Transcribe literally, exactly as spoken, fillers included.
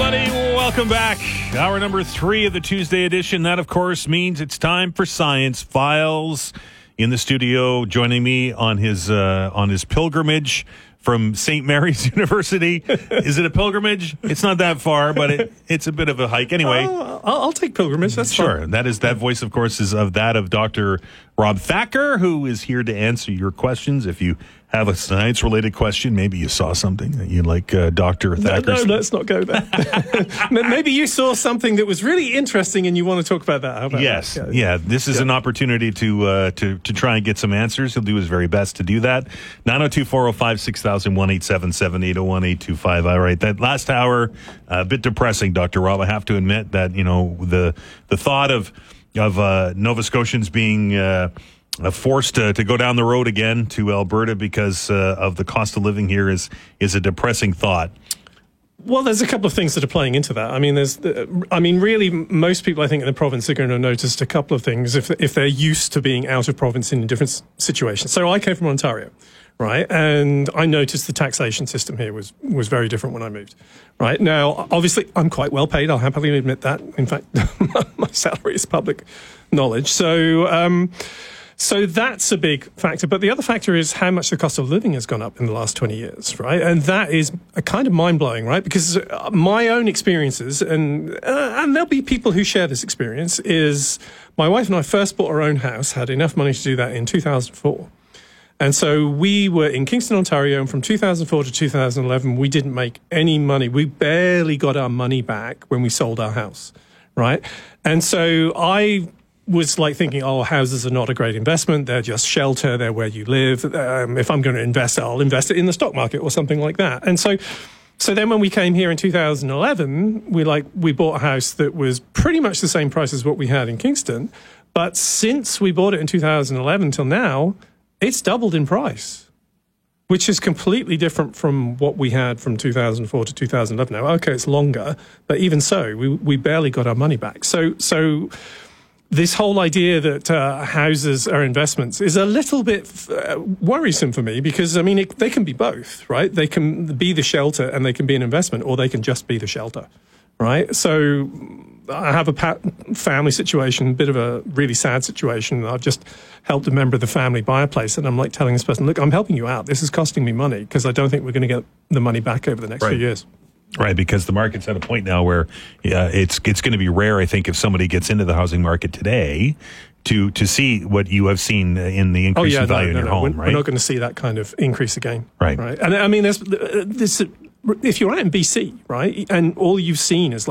everybody. Welcome back. Hour number three of the Tuesday edition. That, of course, means it's time for Science Files. In the studio, joining me on his uh, on his pilgrimage from Saint Mary's University. Is it a pilgrimage? It's not that far, but it, it's a bit of a hike. Anyway. Oh, I'll, I'll take pilgrimage. That's sure. fine. That is that voice, of course, is of that of Doctor Rob Thacker, who is here to answer your questions. If you have a science-related question, maybe you saw something that you like uh, Doctor Thacker. No, no, let's not go there. Maybe you saw something that was really interesting and you want to talk about that. How about yes. that? Yeah. yeah. This is yeah. an opportunity to, uh, to to try and get some answers. He'll do his very best to do that. nine oh two, four oh five, six thousand, one eight seven seven, eight oh one, eight two five. All right. That last hour, a bit depressing, Doctor Rob. I have to admit that, you know, the the thought of, of uh, Nova Scotians being... Uh, Uh, forced uh, to go down the road again to Alberta because uh, of the cost of living here is is a depressing thought. Well, there's a couple of things that are playing into that. I mean, there's, the, I mean, really, most people I think in the province are going to notice a couple of things if if they're used to being out of province in different situations. So I came from Ontario, right, and I noticed the taxation system here was was very different when I moved. Right now, obviously, I'm quite well paid. I'll happily admit that. In fact, my salary is public knowledge. So. Um, So that's a big factor. But the other factor is how much the cost of living has gone up in the last twenty years, right? And that is a kind of mind-blowing, right? Because my own experiences, and uh, and there'll be people who share this experience, is my wife and I first bought our own house, had enough money to do that in two thousand four. And so we were in Kingston, Ontario, and from two thousand four to two thousand eleven, we didn't make any money. We barely got our money back when we sold our house, right? And so I... was like thinking, oh, houses are not a great investment. They're just shelter. They're where you live. Um, if I'm going to invest, I'll invest it in the stock market or something like that. And so, so then when we came here in two thousand eleven, we like, we bought a house that was pretty much the same price as what we had in Kingston. But since we bought it in two thousand eleven till now, it's doubled in price, which is completely different from what we had from two thousand four to two thousand eleven. Now, okay, it's longer, but even so, we, we barely got our money back. So, so, this whole idea that uh, houses are investments is a little bit uh, worrisome for me because, I mean, it, they can be both, right? They can be the shelter and they can be an investment, or they can just be the shelter, right? So I have a pa- family situation, a bit of a really sad situation. I've just helped a member of the family buy a place, and I'm like telling this person, look, I'm helping you out. This is costing me money because I don't think we're going to get the money back over the next right. few years. Right, because the market's at a point now where yeah, it's it's going to be rare, I think, if somebody gets into the housing market today to to see what you have seen in the increase oh, yeah, in value no, in no, your no. home, we're, right? We're not going to see that kind of increase again. Right. Right. And I mean, there's this, if you're out in B C, right, and all you've seen is